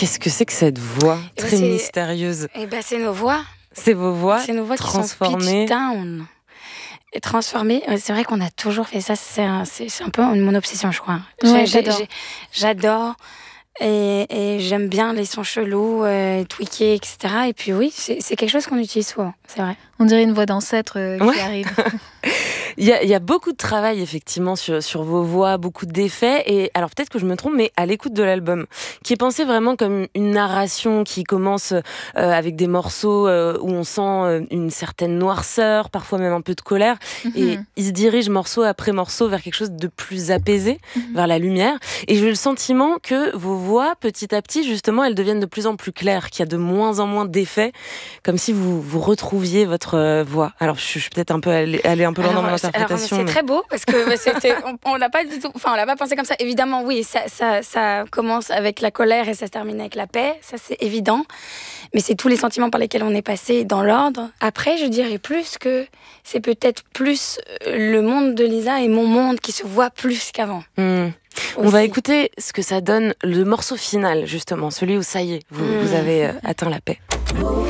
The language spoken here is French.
Qu'est-ce que c'est que cette voix très mystérieuse? C'est nos voix. C'est vos voix transformées. Qui sont pitch down. Et transformées. C'est vrai qu'on a toujours fait ça. C'est un peu mon obsession, je crois. Ouais, J'adore. Et j'aime bien les sons chelous, tweakés, etc. Et puis oui, c'est quelque chose qu'on utilise souvent, c'est vrai. On dirait une voix d'ancêtre qui arrive. Il y a beaucoup de travail effectivement sur vos voix, beaucoup d'effets. Et alors peut-être que je me trompe, mais à l'écoute de l'album, qui est pensé vraiment comme une narration qui commence avec des morceaux où on sent une certaine noirceur, parfois même un peu de colère, et il se dirige morceau après morceau vers quelque chose de plus apaisé, vers la lumière. Et j'ai eu le sentiment que vos voix, petit à petit, justement, elles deviennent de plus en plus claires, qu'il y a de moins en moins d'effets, comme si vous retrouviez votre voix. Alors je suis peut-être un peu allée un peu loin dans mon interprétation. Alors, c'est très beau parce que on l'a pas du tout, on l'a pas pensé comme ça. Évidemment, oui, ça commence avec la colère et ça se termine avec la paix, ça c'est évident. Mais c'est tous les sentiments par lesquels on est passé dans l'ordre. Après, je dirais plus que c'est peut-être plus le monde de Lisa et mon monde qui se voit plus qu'avant. On va écouter ce que ça donne, le morceau final, justement, celui où ça y est, vous avez atteint la paix.